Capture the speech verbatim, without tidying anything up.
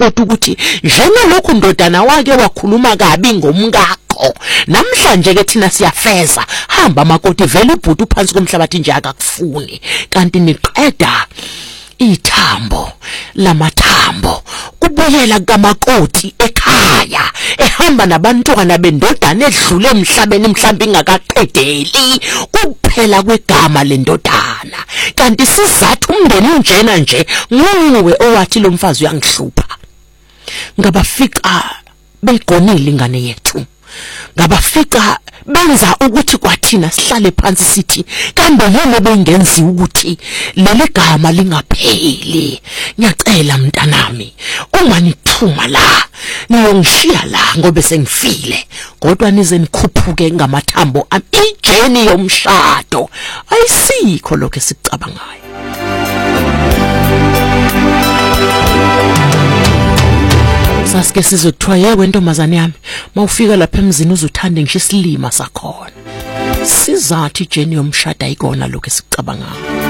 umakoti ukuthi njengalokhu ndodana wake wakhuluma kabi ngomkakho namhlanje ke thina siyafeza hamba makoti vele ubhuti phansi komhlabathi nje akakufuni kanti niqeda ithambo lamathambo kubuyela kamakoti ekhaya ehamba nabantwana bendodana edlule emhlabeni mhlambi ingakaqedeli kuphela kwegama lendodana kanti sizathu umndeni unjena nje nguwe owathi lo mfazi uyangihlupha ngabafika begonile ingane yethu ngabafika benza ukuthi kwathina sihlale phansi sithi kambe yini bengenzi ukuthi leli gama lingapheli ngiyacela mntanami uma nithuma la niyongishiya la ngobe sengifile kodwa nize nikhuphuke ngamathambo ami ijeni yomshado ayisikho lokho esicabangayo. Sasike sizothiwa yewe ntombazane yami mawufika lapha emzini uzuthande ngisho isilima sakhona sizathi ijeni yomshado ayikona lokho esicabangayo.